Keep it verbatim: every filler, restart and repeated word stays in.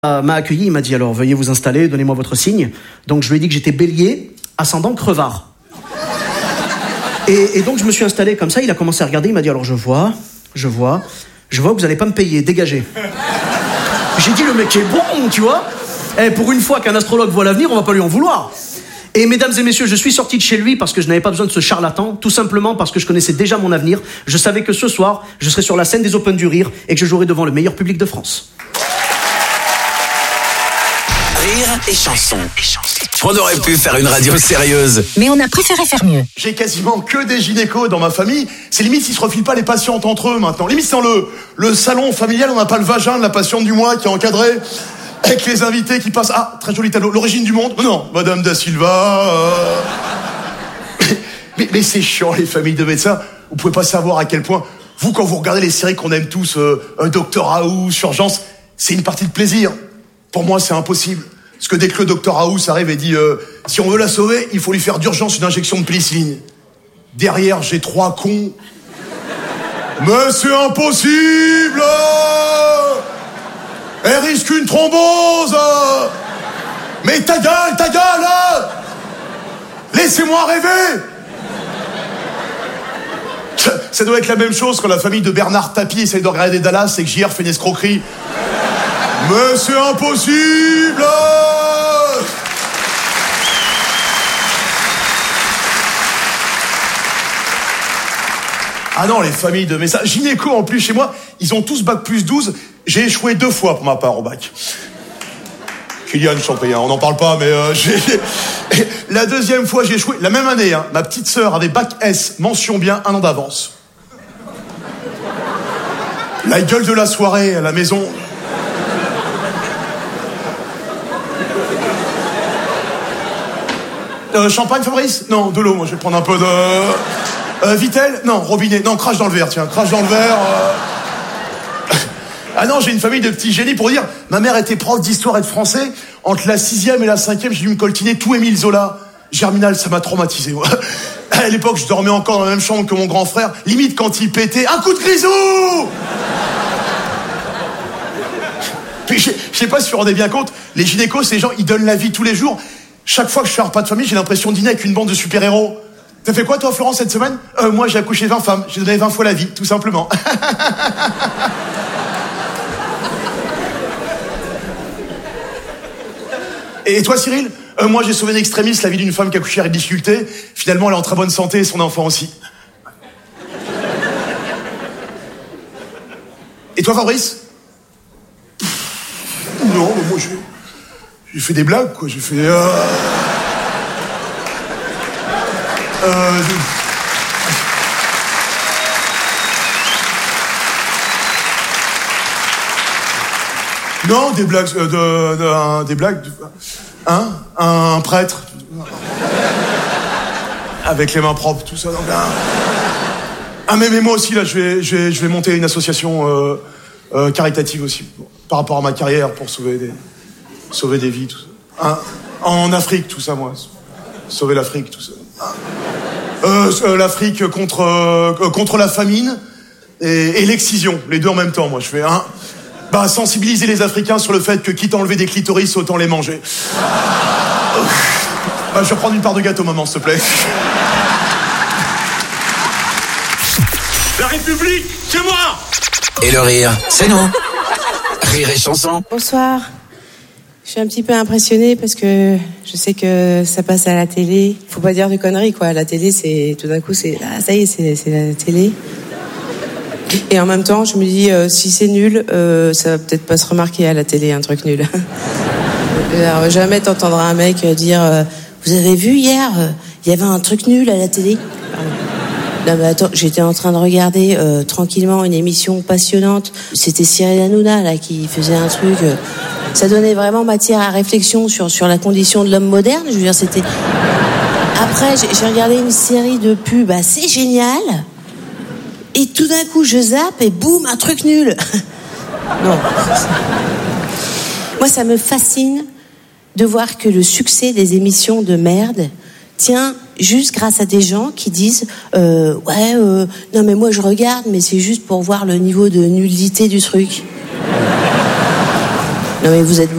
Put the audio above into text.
Euh, m'a accueilli, il m'a dit alors veuillez vous installer, donnez-moi votre signe. Donc je lui ai dit que j'étais bélier, ascendant crevard. Et, et donc je me suis installé comme ça, il a commencé à regarder, il m'a dit alors je vois, je vois, je vois que vous allez pas me payer, dégagez. J'ai dit le mec est bon, tu vois. Eh, pour une fois qu'un astrologue voit l'avenir, on va pas lui en vouloir. Et mesdames et messieurs, je suis sorti de chez lui parce que je n'avais pas besoin de ce charlatan, tout simplement parce que je connaissais déjà mon avenir. Je savais que ce soir, je serais sur la scène des Open du Rire et que je jouerais devant le meilleur public de France. Rire et chanson. On aurait pu faire une radio sérieuse, mais on a préféré faire mieux. J'ai quasiment que des gynécos dans ma famille. C'est limite s'ils se refilent pas les patientes entre eux maintenant. Limite dans le, le salon familial, on n'a pas le vagin de la patiente du mois qui est encadré avec les invités qui passent. Ah, très joli tableau. L'origine du monde. Non, Madame Da Silva. Euh... mais, mais, mais c'est chiant les familles de médecins. Vous pouvez pas savoir à quel point vous, quand vous regardez les séries qu'on aime tous, euh, Doctor House, Urgence, c'est une partie de plaisir. Pour moi, c'est impossible. Parce que dès que le Docteur House arrive et dit euh, si on veut la sauver, il faut lui faire d'urgence une injection de pénicilline. Derrière, j'ai trois cons. Mais c'est impossible. Elle risque une thrombose. Mais ta gueule, ta gueule. Laissez-moi rêver. Ça doit être la même chose quand la famille de Bernard Tapie essaye de regarder Dallas et que J R fait une escroquerie. Mais c'est impossible. Ah non, les familles de médecins. Gynéco, en plus, chez moi, ils ont tous bac plus douze. J'ai échoué deux fois pour ma part au bac. Kylian Champéen, on n'en parle pas, mais euh, j'ai... La deuxième fois, j'ai échoué, la même année, hein, ma petite sœur avait bac S, mention bien, un an d'avance. La gueule de la soirée à la maison... Euh, champagne, Fabrice? Non, de l'eau, moi, je vais prendre un peu de... Euh, Vitel? Non, robinet. Non, crache dans le verre, tiens, crache dans le verre. Euh... Ah non, j'ai une famille de petits génies pour dire, ma mère était prof d'histoire et de français. Entre la sixième et la cinquième, j'ai dû me coltiner tout Émile Zola. Germinal, ça m'a traumatisé. Ouais. À l'époque, je dormais encore dans la même chambre que mon grand frère. Limite, quand il pétait, un coup de grisou! Puis, je sais pas si vous vous rendez bien compte, les gynécos, ces gens, ils donnent la vie tous les jours. Chaque fois que je fais un repas de famille, j'ai l'impression de dîner avec une bande de super-héros. T'as fait quoi, toi, Florence, cette semaine? euh, Moi, j'ai accouché vingt femmes. J'ai donné vingt fois la vie, tout simplement. Et toi, Cyril? euh, Moi, j'ai sauvé d'extrémis la vie d'une femme qui a accouché avec difficulté. Finalement, elle est en très bonne santé et son enfant aussi. Et toi, Fabrice? Non, mais moi, j'ai... J'ai fait des blagues, quoi. J'ai fait... Euh... Euh... Non, des blagues... Euh, de, de, un, des blagues... De, hein un, un prêtre. Avec les mains propres, tout ça. Donc, un... Ah, mais, mais moi aussi, là, je vais, je vais, je vais monter une association euh, euh, caritative aussi. Par rapport à ma carrière, pour sauver des... Sauver des vies, tout ça. Hein en Afrique, tout ça, moi. Sauver l'Afrique, tout ça. Euh, euh, L'Afrique contre, euh, contre la famine et, et l'excision. Les deux en même temps, moi. Je fais, hein, bah, sensibiliser les Africains sur le fait que quitte à enlever des clitoris, autant les manger. Bah, je vais prendre une part de gâteau, maman, s'il te plaît. La République, c'est moi! Et le rire, c'est nous. Rire et chanson. Bonsoir. Je suis un petit peu impressionnée parce que je sais que ça passe à la télé. Faut pas dire de conneries, quoi. La télé, c'est tout d'un coup, c'est ah, ça y est, c'est, c'est la télé. Et en même temps, je me dis, euh, si c'est nul, euh, ça va peut-être pas se remarquer à la télé, un truc nul. Alors, jamais t'entendras un mec dire, euh, vous avez vu hier, il euh, y avait un truc nul à la télé. Non mais attends, j'étais en train de regarder euh, tranquillement une émission passionnante. C'était Cyril Hanouna là qui faisait un truc. Euh, ça donnait vraiment matière à réflexion sur sur la condition de l'homme moderne. Je veux dire, c'était. Après, j'ai, j'ai regardé une série de pubs assez géniale. Et tout d'un coup, je zappe et boum, un truc nul. Non. Moi, ça me fascine de voir que le succès des émissions de merde tient juste grâce à des gens qui disent euh, ouais euh, non mais moi je regarde mais c'est juste pour voir le niveau de nullité du truc. Non mais vous êtes